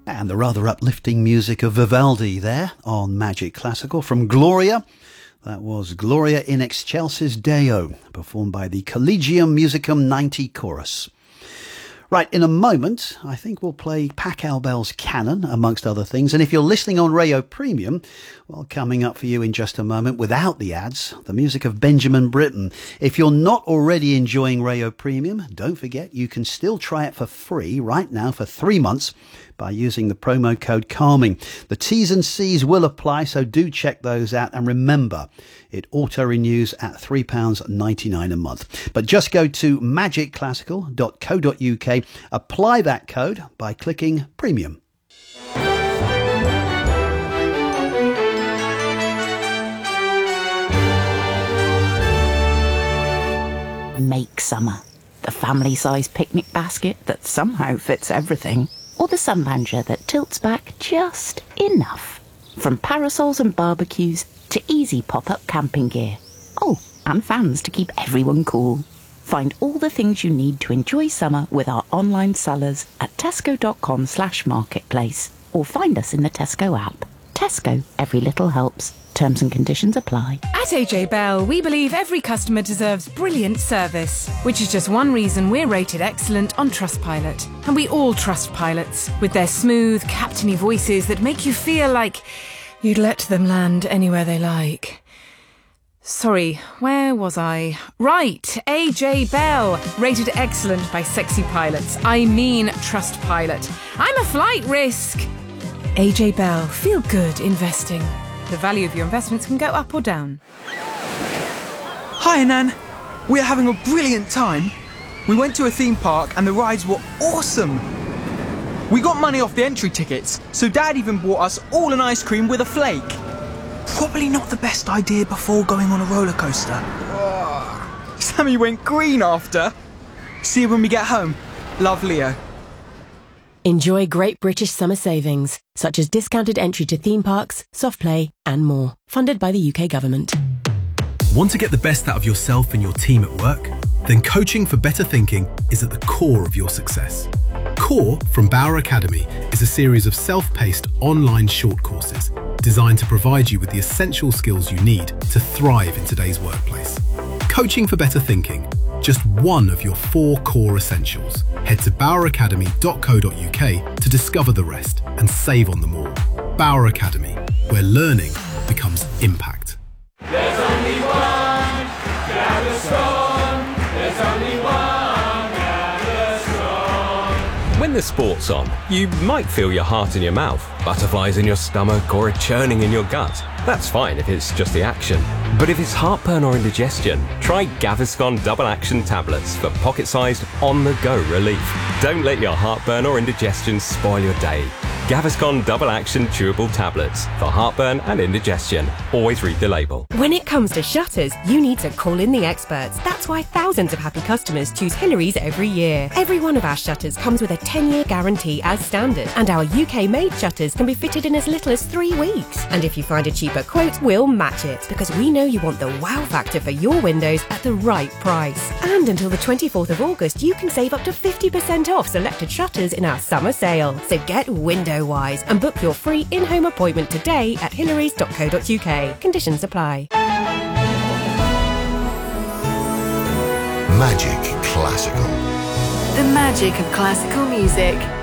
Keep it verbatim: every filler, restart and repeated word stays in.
And the rather uplifting music of Vivaldi there on Magic Classical from Gloria. That was Gloria in Excelsis Deo, performed by the Collegium Musicum ninety Chorus. Right, in a moment, I think we'll play Pachelbel's Bell's Canon, amongst other things. And if you're listening on Rayo Premium, well, coming up for you in just a moment, without the ads, the music of Benjamin Britten. If you're not already enjoying Rayo Premium, don't forget you can still try it for free right now for three months by using the promo code CALMING. The T's and C's will apply, so do check those out. And remember, it auto-renews at three pounds ninety-nine a month. But just go to magic classical dot co dot uk, apply that code by clicking Premium. Make summer. The family-sized picnic basket that somehow fits everything. Or the sunlounger that tilts back just enough. From parasols and barbecues to easy pop-up camping gear. Oh, and fans to keep everyone cool. Find all the things you need to enjoy summer with our online sellers at tesco.com slash marketplace. Or find us in the Tesco app. Tesco, every little helps. Terms and conditions apply. At A J Bell, we believe every customer deserves brilliant service, which is just one reason we're rated excellent on Trustpilot. And we all trust pilots, with their smooth, captainy voices that make you feel like you'd let them land anywhere they like. Sorry, where was I? Right, A J Bell, rated excellent by sexy pilots. I mean Trustpilot. I'm a flight risk. A J Bell, feel good investing. The value of your investments can go up or down. Hi, Nan. We're having a brilliant time. We went to a theme park and the rides were awesome. We got money off the entry tickets, so Dad even bought us all an ice cream with a flake. Probably not the best idea before going on a roller coaster. Oh, Sammy went green after. See you when we get home. Love, Leo. Enjoy great British summer savings, such as discounted entry to theme parks, soft play and more. Funded by the U K government. Want to get the best out of yourself and your team at work? Then Coaching for Better Thinking is at the core of your success. Core from Bauer Academy is a series of self-paced online short courses designed to provide you with the essential skills you need to thrive in today's workplace. Coaching for Better Thinking, just one of your four core essentials. Head to bauer academy dot co dot uk to discover the rest and save on them all. Bauer Academy, where learning becomes impact. There's only one Gaviscon. There's only one Gaviscon. When the sport's on, you might feel your heart in your mouth, butterflies in your stomach, or a churning in your gut. That's fine if it's just the action. But if it's heartburn or indigestion, try Gaviscon Double Action Tablets for pocket-sized, on-the-go relief. Don't let your heartburn or indigestion spoil your day. Gaviscon Double Action Chewable Tablets for heartburn and indigestion. Always read the label. When it comes to shutters, you need to call in the experts. That's why thousands of happy customers choose Hillary's every year. Every one of our shutters comes with a ten-year guarantee as standard, and our U K-made shutters can be fitted in as little as three weeks. And if you find a cheaper quote, we'll match it, because we know you want the wow factor for your windows at the right price. And until the twenty-fourth of August, you can save up to fifty percent off selected shutters in our summer sale. So get window wise and book your free in-home appointment today at hillarys dot co dot uk. Conditions apply. Magic Classical. The magic of classical music.